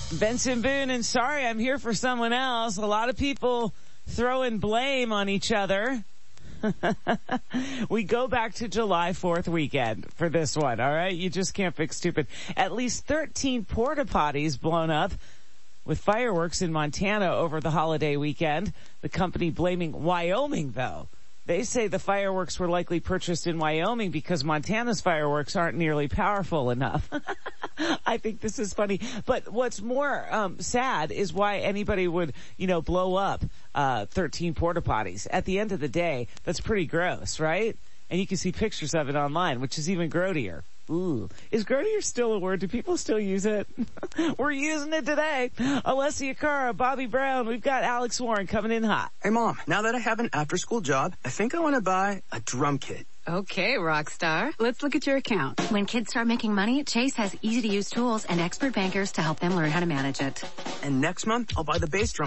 Benson Boone and Sorry I'm Here for Someone Else. A lot of people throwing blame on each other. We go back to July 4th weekend for this one, all right? You just can't fix stupid. At least 13 porta potties blown up with fireworks in Montana over the holiday weekend. The company blaming Wyoming, though. They say the fireworks were likely purchased in Wyoming because Montana's fireworks aren't nearly powerful enough. I think this is funny. But what's more sad is why anybody would, blow up 13 porta potties. At the end of the day, that's pretty gross, right? And you can see pictures of it online, which is even grodier. Ooh. Is grodier still a word? Do people still use it? We're using it today. Alessia Cara, Bobby Brown, we've got Alex Warren coming in hot. Hey, Mom, now that I have an after-school job, I think I want to buy a drum kit. Okay, Rockstar. Let's look at your account. When kids start making money, Chase has easy-to-use tools and expert bankers to help them learn how to manage it. And next month, I'll buy the bass drum